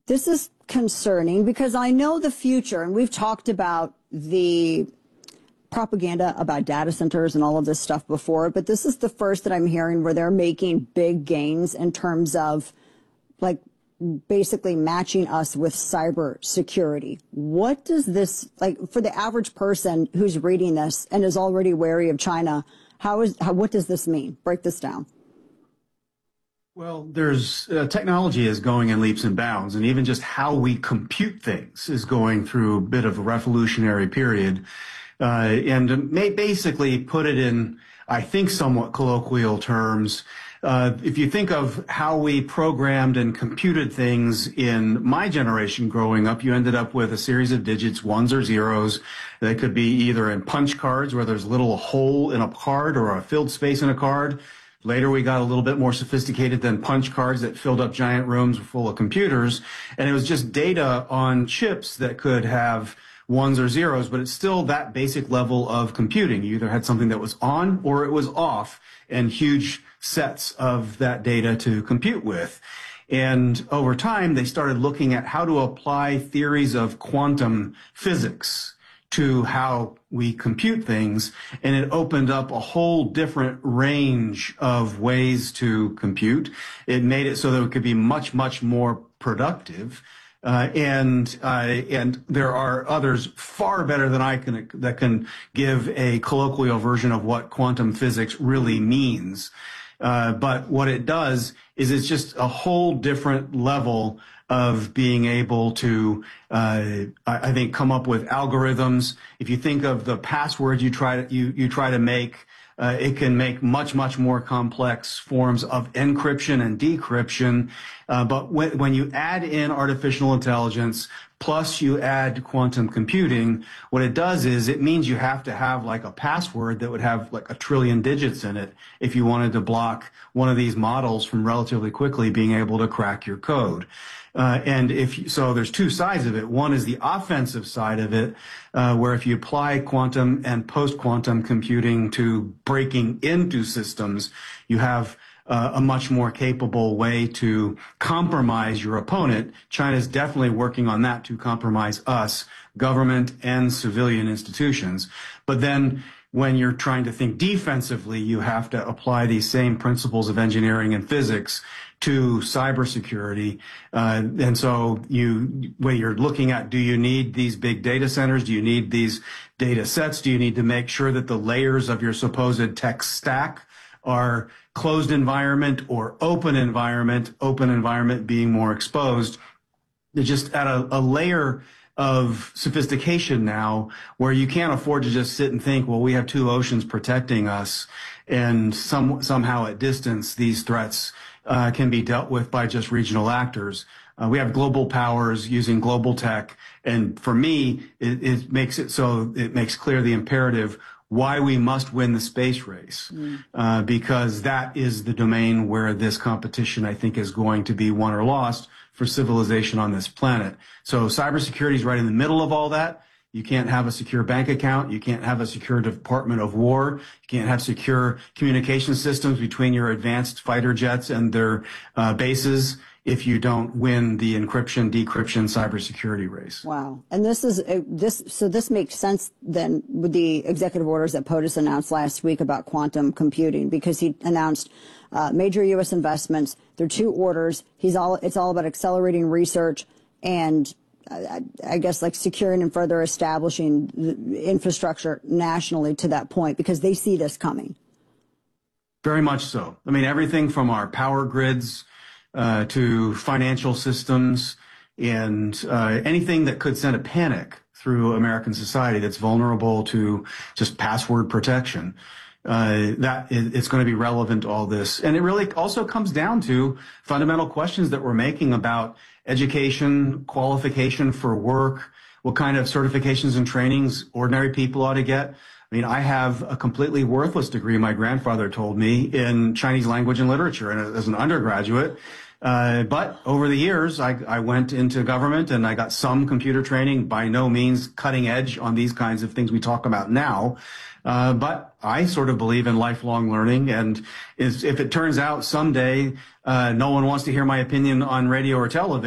This is concerning because I know the future, and we've talked about the propaganda about data centers and all of this stuff before, but this is the first that I'm hearing where they're making big gains in terms of like basically matching us with cyber security. What does this, like for the average person who's reading this and is already wary of China, what does this mean? Break this down. Well, there's technology is going in leaps and bounds, and even just how we compute things is going through a bit of a revolutionary period. And may basically put it in, I think, somewhat colloquial terms. If you think of how we programmed and computed things in my generation growing up, you ended up with a series of digits, ones or zeros. That could be either in punch cards where there's a little hole in a card or a filled space in a card. Later, we got a little bit more sophisticated than punch cards that filled up giant rooms full of computers. And it was just data on chips that could have ones or zeros, but it's still that basic level of computing. You either had something that was on or it was off, and huge sets of that data to compute with. And over time, they started looking at how to apply theories of quantum physics to how we compute things, and it opened up a whole different range of ways to compute. It made it so that it could be much, much more productive. And there are others far better than I can that can give a colloquial version of what quantum physics really means. But what it does is it's just a whole different level of being able to, I think, come up with algorithms. If you think of the password you try to make, it can make much, much more complex forms of encryption and decryption. But when you add in artificial intelligence, plus you add quantum computing, what it does is it means you have to have like a password that would have like 1 trillion digits in it if you wanted to block one of these models from relatively quickly being able to crack your code. So there's two sides of it. One is the offensive side of it, where if you apply quantum and post-quantum computing to breaking into systems, you have a much more capable way to compromise your opponent. China's definitely working on that to compromise us, government and civilian institutions. But then when you're trying to think defensively, you have to apply these same principles of engineering and physics to cybersecurity. And so when you're looking at, do you need these big data centers? Do you need these data sets? Do you need to make sure that the layers of your supposed tech stack are closed environment or open environment being more exposed? They're just at a layer of sophistication now where you can't afford to just sit and think, well, we have two oceans protecting us, and somehow at distance these threats can be dealt with by just regional actors. We have global powers using global tech, and for me, it makes clear the imperative why we must win the space race, because that is the domain where this competition, I think, is going to be won or lost for civilization on this planet. So cybersecurity is right in the middle of all that. You can't have a secure bank account. You can't have a secure Department of War. You can't have secure communication systems between your advanced fighter jets and their bases if you don't win the encryption, decryption, cybersecurity race. Wow. And this makes sense then with the executive orders that POTUS announced last week about quantum computing, because he announced major U.S. investments. There are two orders. It's all about accelerating research and I guess like securing and further establishing the infrastructure nationally to that point, because they see this coming. Very much so. I mean, everything from our power grids to financial systems and anything that could send a panic through American society that's vulnerable to just password protection. It's going to be relevant to all this. And it really also comes down to fundamental questions that we're making about education, qualification for work, what kind of certifications and trainings ordinary people ought to get. I mean, I have a completely worthless degree, my grandfather told me, in Chinese language and literature and as an undergraduate. But over the years, I went into government and I got some computer training, by no means cutting edge on these kinds of things we talk about now. But I sort of believe in lifelong learning. And if it turns out someday no one wants to hear my opinion on radio or television,